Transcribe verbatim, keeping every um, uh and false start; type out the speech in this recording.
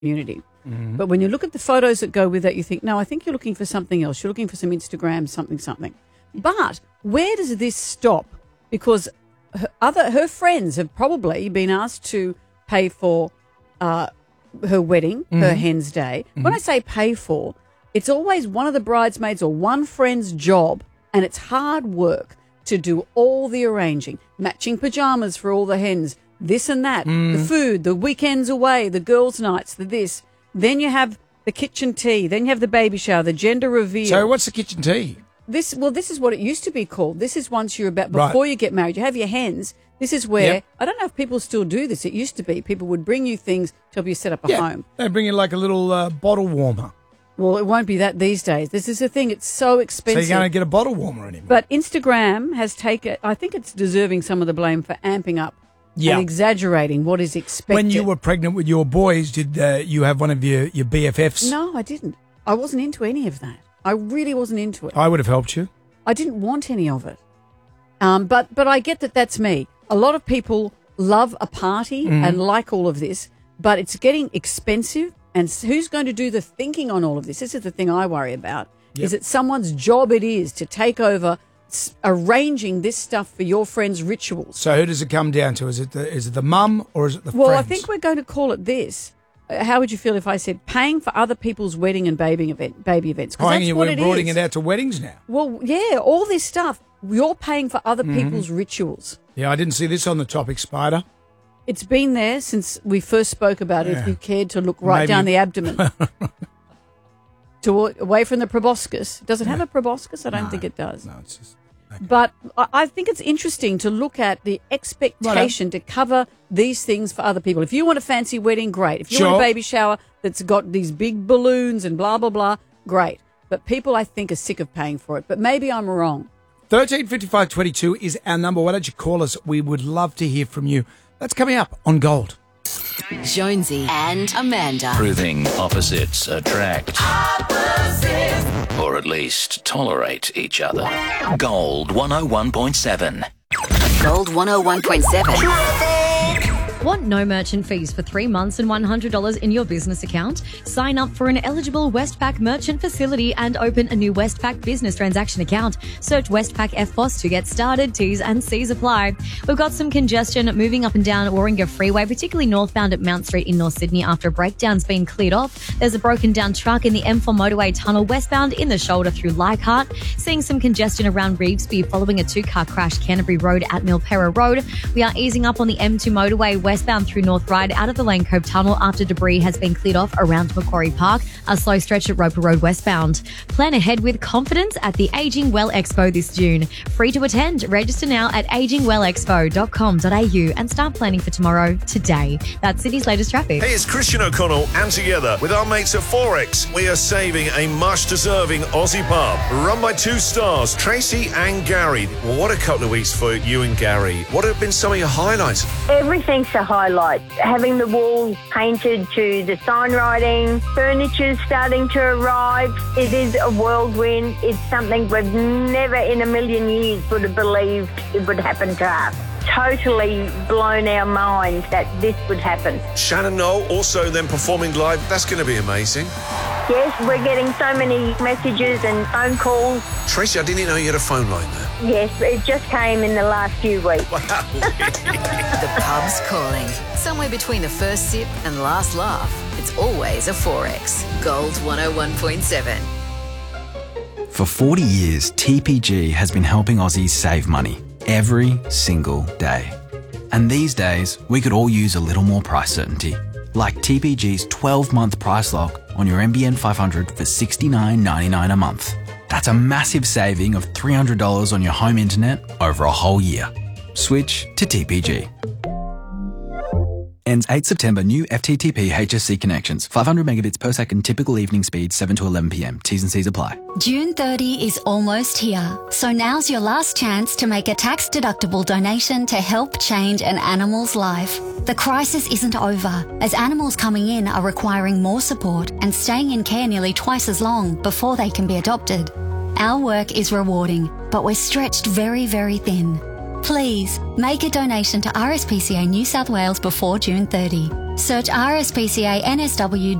community. Mm-hmm. But when you look at the photos that go with that, you think, no, I think you're looking for something else. You're looking for some Instagram, something, something. But where does this stop? Because her, other her friends have probably been asked to pay for uh, her wedding, mm-hmm. her hen's day. Mm-hmm. When I say pay for, it's always one of the bridesmaids or one friend's job, and it's hard work to do all the arranging, matching pajamas for all the hens, this and that, mm. the food, the weekends away, the girls' nights, the this. Then you have the kitchen tea. Then you have the baby shower, the gender reveal. So what's the kitchen tea? This well, this is what it used to be called. This is once you're about before right. you get married. You have your hens. This is where yep. I don't know if people still do this. It used to be people would bring you things to help you set up a yeah. home. They bring you like a little uh, bottle warmer. Well, it won't be that these days. This is the thing. It's so expensive. So you're going to get a bottle warmer anymore. But Instagram has taken, I think it's deserving some of the blame for amping up yeah. and exaggerating what is expected. When you were pregnant with your boys, did uh, you have one of your, your B F Fs? No, I didn't. I wasn't into any of that. I really wasn't into it. I would have helped you. I didn't want any of it. Um, but, but I get that that's me. A lot of people love a party mm. and like all of this, but it's getting expensive. And who's going to do the thinking on all of this? This is the thing I worry about, yep. is it someone's job it is to take over s- arranging this stuff for your friends' rituals. So who does it come down to? Is it the, is it the mum or is it the well, friends? Well, I think we're going to call it this. Uh, how would you feel if I said paying for other people's wedding and baby, event, baby events? Because that's you what we're it broadening is. it out to weddings now. Well, yeah, all this stuff. You're paying for other mm-hmm. people's rituals. Yeah, I didn't see this on the topic, Spider. It's been there since we first spoke about it, yeah. if you cared to look right Maybe. down the abdomen. to away from the proboscis. Does it have a proboscis? I don't no, think it does. No, it's just... Okay. But I think it's interesting to look at the expectation right to cover these things for other people. If you want a fancy wedding, great. If you sure. want a baby shower that's got these big balloons and blah, blah, blah, great. But people, I think, are sick of paying for it. But maybe I'm wrong. thirteen fifty-five twenty-two is our number. Why don't you call us? We would love to hear from you. That's coming up on Gold. Jonesy and Amanda. Proving opposites attract. Opposites. Or at least tolerate each other. Gold one oh one point seven. Gold one oh one point seven. Want no merchant fees for three months and one hundred dollars in your business account? Sign up for an eligible Westpac merchant facility and open a new Westpac business transaction account. Search Westpac F B O S to get started. T's and C's apply. We've got some congestion moving up and down Warringah Freeway, particularly northbound at Mount Street in North Sydney after a breakdown's been cleared off. There's a broken down truck in the M four motorway tunnel westbound in the shoulder through Leichhardt. Seeing some congestion around Revesby following a two-car crash Canterbury Road at Milpera Road. We are easing up on the M two motorway westbound through North Ryde out of the Lane Cove Tunnel after debris has been cleared off around Macquarie Park. A slow stretch at Roper Road westbound. Plan ahead with confidence at the Ageing Well Expo this June. Free to attend. Register now at aging well expo dot com dot a u and start planning for tomorrow today. That's Sydney's latest traffic. Hey, it's Christian O'Connell, and together with our mates at Forex, we are saving a much-deserving Aussie pub run by two stars, Tracy and Gary. Well, what a couple of weeks for you and Gary. What have been some of your highlights? Everything's a highlight. Having the walls painted to the sign writing, furniture's starting to arrive. It is a whirlwind. It's something we've never in a million years would have believed it would happen to us. Totally blown our minds that this would happen. Shannon Knoll also then performing live. That's going to be amazing. Yes, we're getting so many messages and phone calls. Tracy, I didn't know you had a phone line there. Yes, it just came in the last few weeks. Wow. The pub's calling. Somewhere between the first sip and last laugh, it's always a Forex. Gold one oh one point seven. For forty years, T P G has been helping Aussies save money every single day. And these days, we could all use a little more price certainty. Like T P G's twelve-month price lock on your M B N five hundred for sixty-nine ninety-nine a month. That's a massive saving of three hundred dollars on your home internet over a whole year. Switch to T P G. Ends eighth September. New F T T P H S C connections. five hundred megabits per second. Typical evening speed seven to eleven p m. T's and C's apply. June thirtieth is almost here. So now's your last chance to make a tax-deductible donation to help change an animal's life. The crisis isn't over, as animals coming in are requiring more support and staying in care nearly twice as long before they can be adopted. Our work is rewarding, but we're stretched very, very thin. Please, make a donation to R S P C A New South Wales before June thirtieth. Search R S P C A N S W